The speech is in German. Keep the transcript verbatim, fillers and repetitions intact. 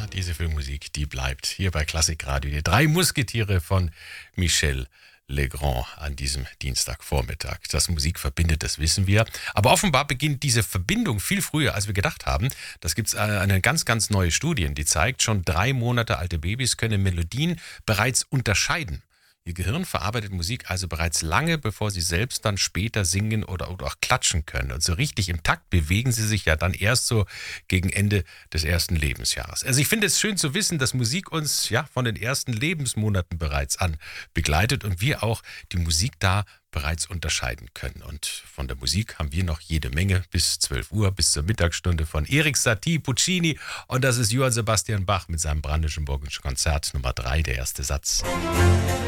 Ja, diese Filmmusik, die bleibt hier bei Klassikradio. Die drei Musketiere von Michel Legrand an diesem Dienstagvormittag. Dass Musik verbindet, das wissen wir. Aber offenbar beginnt diese Verbindung viel früher, als wir gedacht haben. Das gibt es eine ganz, ganz neue Studie, die zeigt, schon drei Monate alte Babys können Melodien bereits unterscheiden. Ihr Gehirn verarbeitet Musik also bereits lange, bevor sie selbst dann später singen oder, oder auch klatschen können. Und so richtig im Takt bewegen sie sich ja dann erst so gegen Ende des ersten Lebensjahres. Also ich finde es schön zu wissen, dass Musik uns ja von den ersten Lebensmonaten bereits an begleitet und wir auch die Musik da bereits unterscheiden können. Und von der Musik haben wir noch jede Menge bis zwölf Uhr, bis zur Mittagsstunde von Erik Satie, Puccini. Und das ist Johann Sebastian Bach mit seinem Brandenburgischen Konzert Nummer drei, der erste Satz.